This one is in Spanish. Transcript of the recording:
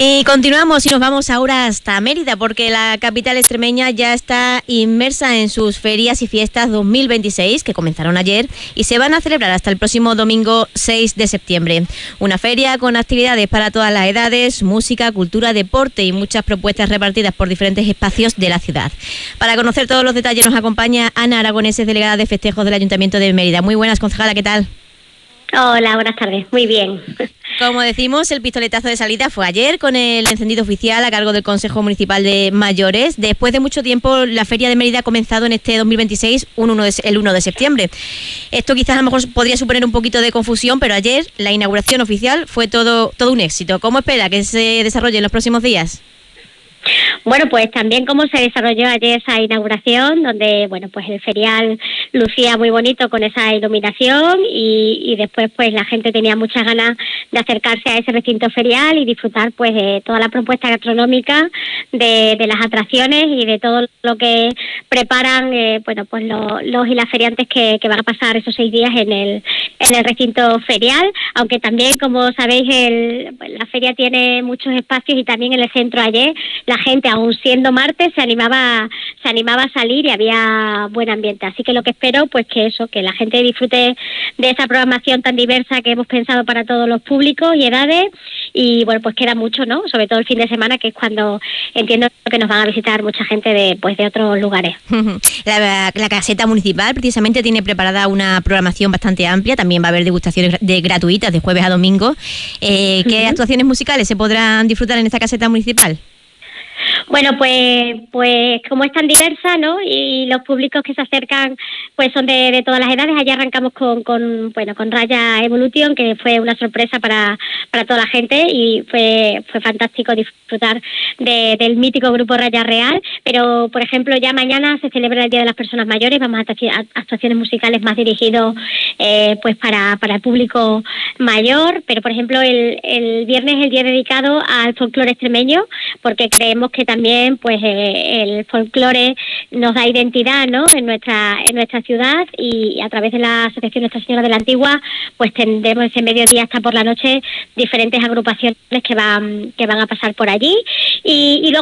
Y continuamos y nos vamos ahora hasta Mérida, porque la capital extremeña ya está inmersa en sus ferias y fiestas 2026, que comenzaron ayer y se van a celebrar hasta el próximo domingo 6 de septiembre. Una feria con actividades para todas las edades, música, cultura, deporte y muchas propuestas repartidas por diferentes espacios de la ciudad. Para conocer todos los detalles nos acompaña Ana Aragoneses, delegada de festejos del Ayuntamiento de Mérida. Muy buenas, concejala, ¿qué tal? Hola, buenas tardes. Muy bien. Como decimos, el pistoletazo de salida fue ayer con el encendido oficial a cargo del Consejo Municipal de Mayores. Después de mucho tiempo, la Feria de Mérida ha comenzado en este 2026, el 1 de septiembre. Esto quizás a lo mejor podría suponer un poquito de confusión, pero ayer la inauguración oficial fue todo un éxito. ¿Cómo espera que se desarrolle en los próximos días? Bueno, pues también como se desarrolló ayer esa inauguración, donde bueno, pues el ferial lucía muy bonito con esa iluminación y después pues la gente tenía muchas ganas de acercarse a ese recinto ferial y disfrutar pues de toda la propuesta gastronómica, de las atracciones y de todo lo que preparan bueno, pues los y las feriantes que van a pasar esos 6 días en el recinto ferial, aunque también, como sabéis, la feria tiene muchos espacios y también en el centro ayer la gente, aún siendo martes, se animaba a salir y había buen ambiente. Así que lo que espero, pues que la gente disfrute de esa programación tan diversa que hemos pensado para todos los públicos y edades. Y bueno, pues queda mucho, ¿no? Sobre todo el fin de semana, que es cuando entiendo que nos van a visitar mucha gente de otros lugares. La caseta municipal precisamente tiene preparada una programación bastante amplia. También va a haber degustaciones gratuitas de jueves a domingo. ¿Qué actuaciones musicales se podrán disfrutar en esta caseta municipal? Bueno, pues como es tan diversa, ¿no? Y los públicos que se acercan pues son de todas las edades. Allá arrancamos con Raya Evolution, que fue una sorpresa para toda la gente y fue fantástico disfrutar del mítico grupo Raya Real. Pero, por ejemplo, ya mañana se celebra el Día de las Personas Mayores. Vamos a actuaciones musicales más dirigidos pues para el público mayor. Pero, por ejemplo, el viernes es el día dedicado al folclore extremeño, porque creemos que también pues el folclore nos da identidad, ¿no? en nuestra ciudad, y a través de la Asociación Nuestra Señora de la Antigua pues tendremos ese mediodía hasta por la noche diferentes agrupaciones que van a pasar por allí y luego